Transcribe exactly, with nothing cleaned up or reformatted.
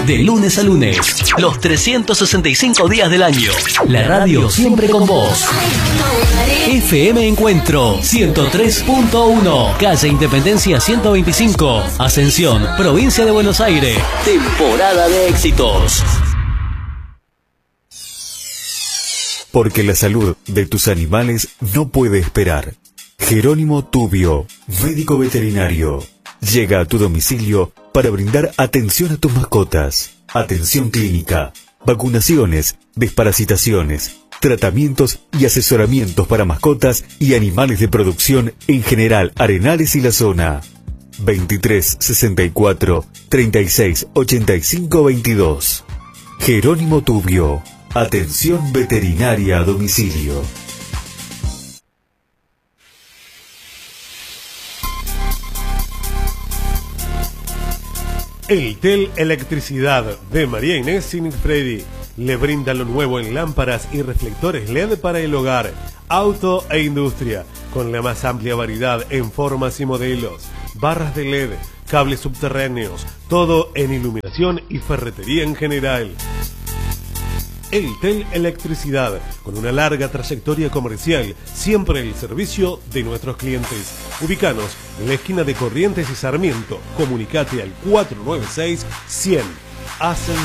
De lunes a lunes, los trescientos sesenta y cinco días del año. La radio siempre con vos. F M Encuentro ciento tres punto uno, calle Independencia ciento veinticinco, Ascensión, provincia de Buenos Aires. Temporada de éxitos. Porque la salud de tus animales no puede esperar. Jerónimo Tubio, médico veterinario, llega a tu domicilio para brindar atención a tus mascotas. Atención clínica, vacunaciones, desparasitaciones, tratamientos y asesoramientos para mascotas y animales de producción en General Arenales y la zona. veintitrés sesenta y cuatro, treinta y seis ochenta y cinco veintidós. Jerónimo Tubio, atención veterinaria a domicilio. Eltel Electricidad de María Inés Sinfredi le brinda lo nuevo en lámparas y reflectores L E D para el hogar, auto e industria, con la más amplia variedad en formas y modelos, barras de L E D, cables subterráneos, todo en iluminación y ferretería en general. Eltel Electricidad, con una larga trayectoria comercial, siempre el servicio de nuestros clientes. Ubícanos en la esquina de Corrientes y Sarmiento. Comunicate al cuatro nueve seis, cien. Ascensión.